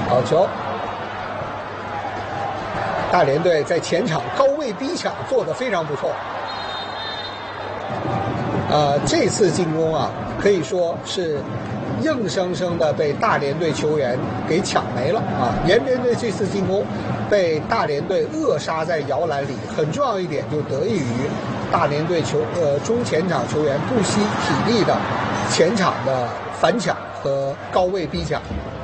好球！大连队在前场高位逼抢做得非常不错。这次进攻啊，可以说是硬生生的被大连队球员给抢没了啊！延边队这次进攻被大连队扼杀在摇篮里，很重要一点就得益于大连队中前场球员不惜体力的前场的反抢和高位逼抢。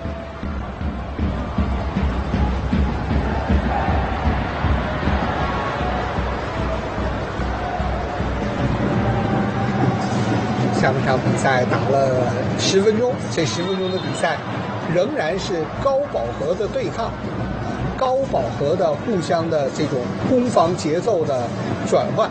下半场比赛打了10分钟，这10分钟的比赛仍然是高饱和的对抗，高饱和的互相的这种攻防节奏的转换。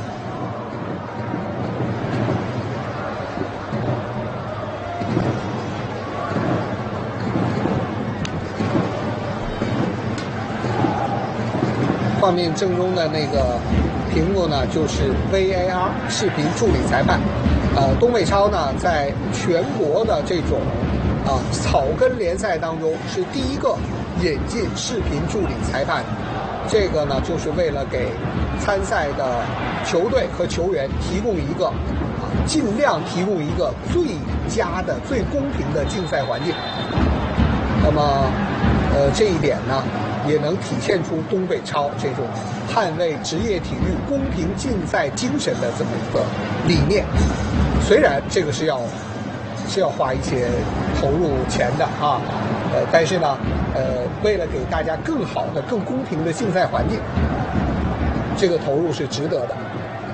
画面正中的那个屏幕呢，就是 VAR 视频助理裁判。东北超呢，在全国的这种草根联赛当中，是第一个引进视频助理裁判。这个呢，就是为了给参赛的球队和球员提供一个尽量提供一个最佳的、最公平的竞赛环境。那么，这一点呢，也能体现出东北超这种捍卫职业体育公平竞赛精神的这么一个理念。虽然这个是要花一些投入钱的啊，但是呢，为了给大家更好的、更公平的竞赛环境，这个投入是值得的。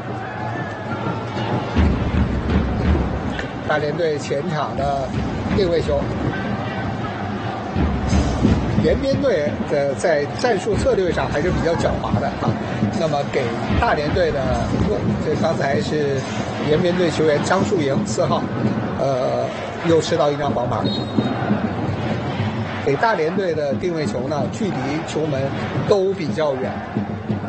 大连队前场的定位球。延边队在战术策略上还是比较狡猾的啊。那么给大连队的，这刚才是延边队球员张树莹4号，又吃到一张黄牌。给大连队的定位球呢，距离球门都比较远。